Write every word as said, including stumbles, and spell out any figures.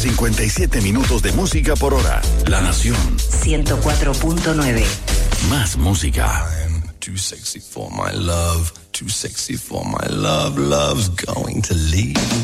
cincuenta y siete minutos de música por hora. La Nación. ciento cuatro punto nueve. Más música. I'm too sexy for my love. Too sexy for my love. Love's going to leave.